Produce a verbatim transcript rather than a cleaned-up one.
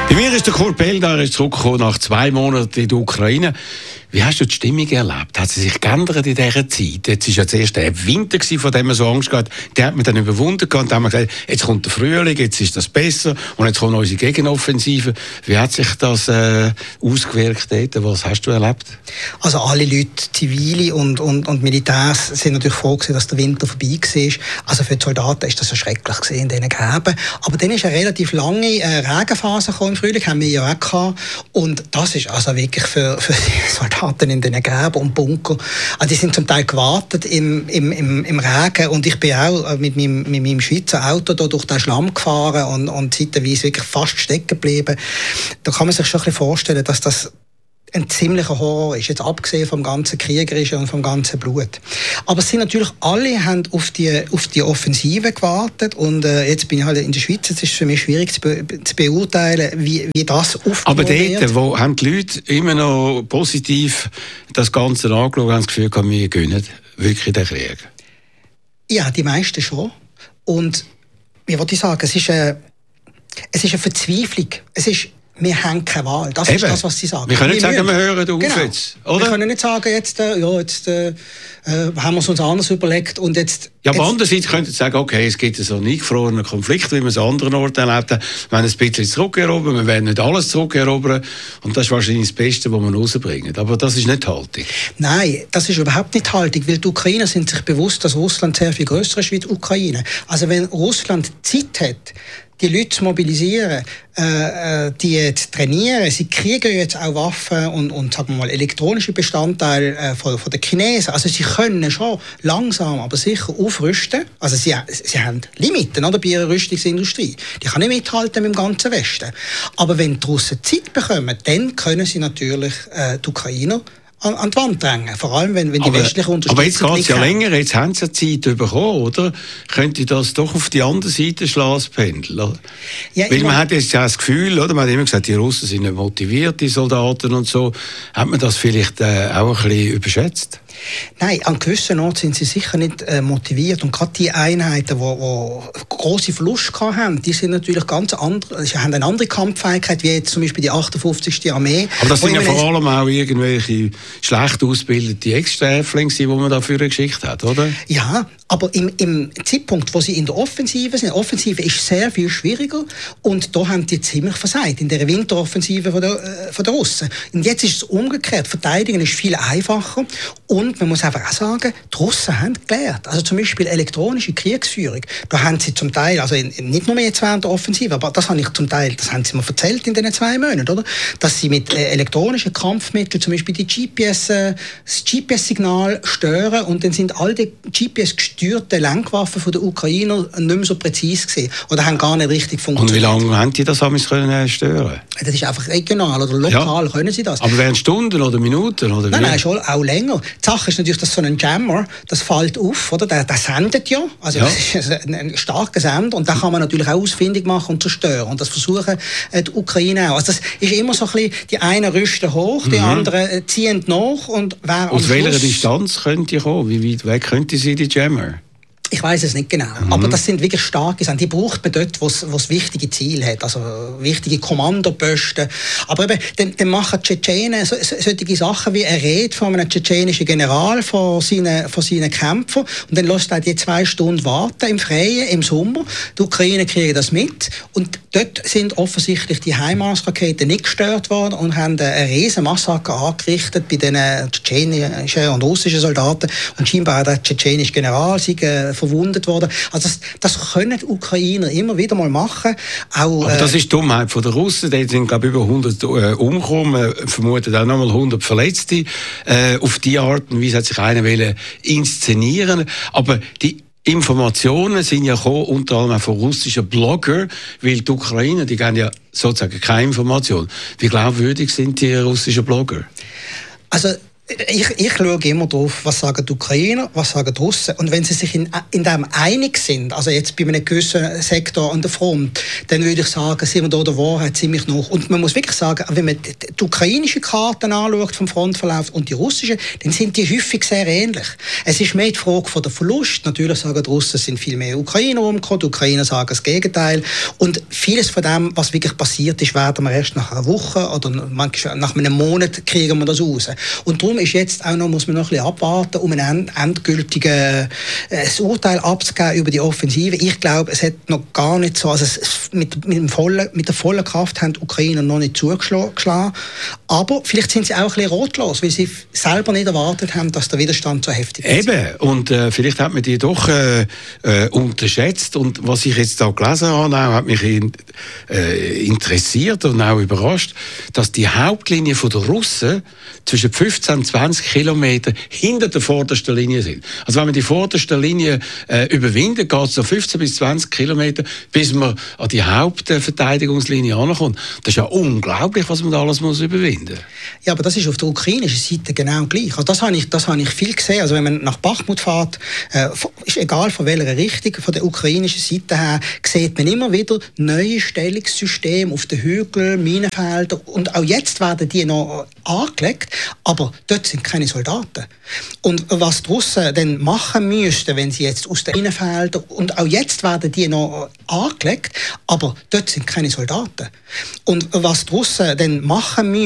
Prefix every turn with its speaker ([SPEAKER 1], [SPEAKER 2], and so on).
[SPEAKER 1] Bei mir ist der Kurt Pelder, er ist zurückgekommen nach zwei Monaten in die Ukraine. Wie hast du die Stimmung erlebt? Hat sie sich geändert in dieser Zeit? Jetzt war ja zuerst der Winter, von dem man so Angst hatte. Den hat man dann überwunden. Und dann haben wir gesagt, jetzt kommt der Frühling, jetzt ist das besser. Und jetzt kommt unsere Gegenoffensive. Wie hat sich das äh, ausgewirkt dort? Was hast du erlebt?
[SPEAKER 2] Also alle Leute, Zivile und, und, und Militärs, sind natürlich froh gewesen, dass der Winter vorbei war. Also für die Soldaten ist das ja schrecklich gewesen, in diesen Gräben. Aber dann ist eine relativ lange äh, Regenphase gekommen im Frühling, haben wir ja auch gehabt. Und das ist also wirklich für, für die Soldaten in den Gräben und Bunker. Also die sind zum Teil gewartet im, im, im, im Regen und ich bin auch mit meinem, mit meinem Schweizer Auto da durch den Schlamm gefahren und, und zeitweise wirklich fast stecken geblieben. Da kann man sich schon ein bisschen vorstellen, dass das ein ziemlicher Horror ist, jetzt abgesehen vom ganzen Kriegerischen und vom ganzen Blut. Aber es sind natürlich alle haben auf die, auf die Offensive gewartet und äh, jetzt bin ich halt in der Schweiz, es ist für mich schwierig zu, be- zu beurteilen, wie, wie das aufgenommen
[SPEAKER 1] Aber dort,
[SPEAKER 2] wird.
[SPEAKER 1] wo haben die Leute immer noch positiv das Ganze angeschaut, haben das Gefühl, wir gönnen wirklich den Krieg?
[SPEAKER 2] Ja, die meisten schon. Und wie wollte ich sagen, es ist eine, es ist eine Verzweiflung. Es ist wir haben keine Wahl. Das
[SPEAKER 1] Eben.
[SPEAKER 2] ist das, was sie sagen.
[SPEAKER 1] Wir können nicht
[SPEAKER 2] wir
[SPEAKER 1] sagen, wir hören auf
[SPEAKER 2] genau.
[SPEAKER 1] jetzt. Oder?
[SPEAKER 2] Wir können nicht sagen, jetzt, äh, ja, jetzt äh, haben wir es uns anders überlegt. Und jetzt,
[SPEAKER 1] ja, aber
[SPEAKER 2] jetzt,
[SPEAKER 1] andererseits könnte ihr sagen, okay, es gibt so einen eingefrorenen Konflikt, wie wir es an anderen Orten erlebt haben. Wir werden ein bisschen zurückerobern, wir werden nicht alles zurückerobern. Und das ist wahrscheinlich das Beste, was wir rausbringen. Aber das ist nicht haltig.
[SPEAKER 2] Nein, das ist überhaupt nicht haltig, weil die Ukrainer sind sich bewusst, dass Russland sehr viel grösser ist wie die Ukraine. Also wenn Russland Zeit hat, die Leute zu mobilisieren, äh, die zu trainieren. Sie kriegen jetzt auch Waffen und, und sagen wir mal, elektronische Bestandteile äh, von, von den Chinesen. Also sie können schon langsam, aber sicher aufrüsten. Also sie, sie haben Limiten oder, bei ihrer Rüstungsindustrie. Die kann nicht mithalten mit dem ganzen Westen. Aber wenn die Russen Zeit bekommen, dann können sie natürlich äh, die Ukrainer An, an die Wand drängen, vor allem wenn, wenn die
[SPEAKER 1] aber,
[SPEAKER 2] westliche Unterstützung
[SPEAKER 1] aber jetzt geht es ja
[SPEAKER 2] haben.
[SPEAKER 1] länger, jetzt haben sie ja Zeit bekommen, oder? Könnte das doch auf die andere Seite schlagen, das Pendel?
[SPEAKER 2] Ja,
[SPEAKER 1] Weil man
[SPEAKER 2] meine,
[SPEAKER 1] hat jetzt ja das Gefühl, oder? Man hat immer gesagt, die Russen sind nicht motiviert, die Soldaten und so. Hat man das vielleicht äh, auch ein bisschen überschätzt?
[SPEAKER 2] Nein, an gewissen Orten sind sie sicher nicht äh, motiviert. Und gerade die Einheiten, die grosse Verluste haben, die sind natürlich ganz andere, sie haben eine andere Kampffähigkeit, wie jetzt zum Beispiel die achtundfünfzigste Armee.
[SPEAKER 1] Aber das sind ja
[SPEAKER 2] meine,
[SPEAKER 1] vor allem auch irgendwelche schlecht ausgebildete Ex-Sträflinge, die man dafür eine Geschichte hat, oder?
[SPEAKER 2] Ja, aber im, im Zeitpunkt, wo sie in der Offensive sind, die Offensive ist sehr viel schwieriger und da haben die ziemlich versagt, in der Winteroffensive von der, äh, von der Russen. Und jetzt ist es umgekehrt, Verteidigen ist viel einfacher und man muss einfach auch sagen, die Russen haben gelernt. Also zum Beispiel elektronische Kriegsführung, da haben sie zum Teil, also in, nicht nur jetzt während der Offensive, aber das habe ich zum Teil, das haben sie mir erzählt in den zwei Monaten, oder? Dass sie mit äh, elektronischen Kampfmitteln zum Beispiel die G P S, äh, das G P S-Signal stören und dann sind all die G P S-gesteuerten Lenkwaffen von den Ukrainer nicht mehr so präzise gewesen oder haben gar nicht richtig funktioniert.
[SPEAKER 1] Und wie lange haben die das haben können stören?
[SPEAKER 2] Das ist einfach regional oder lokal, ja. Können sie das.
[SPEAKER 1] Aber während Stunden oder Minuten? Oder
[SPEAKER 2] nein, nein, schon auch länger. Die Sache ist natürlich, dass so ein Jammer, das fällt auf, oder? Der, der sendet ja, also ja. Das ist ein, ein starker Sender und da kann man natürlich auch ausfindig machen und zerstören. Und das versuchen äh, die Ukraine auch. Also das ist immer so ein bisschen, die einen rüsten hoch, die mhm. anderen äh, ziehen nach und wer
[SPEAKER 1] aus
[SPEAKER 2] am
[SPEAKER 1] welcher
[SPEAKER 2] Schluss,
[SPEAKER 1] Distanz könnte die kommen? Wie weit weg könnte sie, die Jammer?
[SPEAKER 2] Ich weiß es nicht genau, mhm. aber das sind wirklich starke Sachen. Die braucht man dort, wo es wichtige Ziele hat, also wichtige Kommandoposten. Aber eben, dann, dann machen die Tschetschenen so, so, solche Sachen wie eine Rede von einem tschetschenischen General vor seinen, vor seinen Kämpfern und dann lässt er die zwei Stunden warten im Freien, im Sommer. Die Ukrainer kriegen das mit und dort sind offensichtlich die HIMARS-Raketen nicht gestört worden und haben einen riesen Massaker angerichtet bei den tschetschenischen und russischen Soldaten und scheinbar auch der tschetschenische General sei verwundet worden. Also das, das können die Ukrainer immer wieder mal machen. Auch,
[SPEAKER 1] aber das ist die Dummheit von den Russen. Die sind, glaube ich, über hundert äh, umgekommen, vermuten auch noch mal hundert Verletzte. Äh, auf die Art und Weise hat sich einer wollen inszenieren. Aber die Informationen sind ja gekommen, unter anderem auch von russischen Bloggern, weil die Ukrainer, die geben ja sozusagen keine Information. Wie glaubwürdig sind die russischen Blogger?
[SPEAKER 2] Also Ich, ich schaue immer drauf, was sagen die Ukrainer, was sagen die Russen. Und wenn sie sich in, in dem einig sind, also jetzt bei einem gewissen Sektor an der Front, dann würde ich sagen, sind wir da der Wahrheit ziemlich noch. Und man muss wirklich sagen, wenn man die ukrainische Karten anschaut vom Frontverlauf und die russische, dann sind die häufig sehr ähnlich. Es ist mehr die Frage von der Verlust. Natürlich sagen die Russen, es sind viel mehr Ukrainer umgekommen, die Ukrainer sagen das Gegenteil. Und vieles von dem, was wirklich passiert ist, werden wir erst nach einer Woche oder manchmal nach einem Monat kriegen wir das raus. Und darum ist jetzt auch noch, muss man noch ein bisschen abwarten, um ein endgültiges äh, Urteil abzugeben über die Offensive. Ich glaube, es hat noch gar nicht so, also es, mit, mit, dem vollen, mit der vollen Kraft haben die Ukrainer noch nicht zugeschlagen. Aber vielleicht sind sie auch ein bisschen rotlos, weil sie selber nicht erwartet haben, dass der Widerstand so heftig ist.
[SPEAKER 1] Eben, und äh, vielleicht hat man die doch äh, äh, unterschätzt. Und was ich jetzt da gelesen habe, auch, hat mich in, äh, interessiert und auch überrascht, dass die Hauptlinie der Russen zwischen fünfzehn und zwanzig Kilometer hinter der vordersten Linie sind. Also wenn man die vorderste Linie äh, überwindet, geht es so fünfzehn bis zwanzig Kilometer, bis man an die Hauptverteidigungslinie ankommt. Das ist ja unglaublich, was man da alles muss überwinden muss.
[SPEAKER 2] Ja, aber das ist auf der ukrainischen Seite genau gleich. Also das habe ich, das habe ich viel gesehen. Also wenn man nach Bachmut fährt, äh, ist egal von welcher Richtung, von der ukrainischen Seite her, sieht man immer wieder neue Stellungssysteme auf den Hügeln, Minenfelder. Und auch jetzt werden die noch angelegt, aber dort sind keine Soldaten. Und was die Russen dann machen müssten, wenn sie jetzt aus den Minenfeldern, und auch jetzt werden die noch angelegt, aber dort sind keine Soldaten. Und was die Russen dann machen müssten,